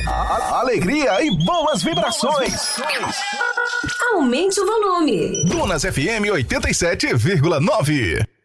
Alegria e boas vibrações. Aumente o volume. Dunas FM 87,9.